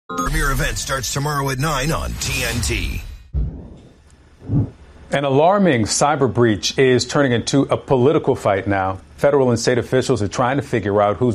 Premier event starts tomorrow at 9 on TNT. An alarming cyber breach is turning into a political fight now. Federal and state officials are trying to figure out who's